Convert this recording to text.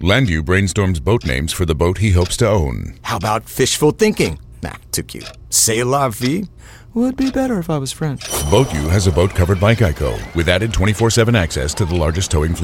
Landu brainstorms boat names for the boat he hopes to own. How about fishful thinking? Nah, too cute. C'est la vie? Would be better if I was French. BoatU has a boat covered by Geico with added 24/7 access to the largest towing fleet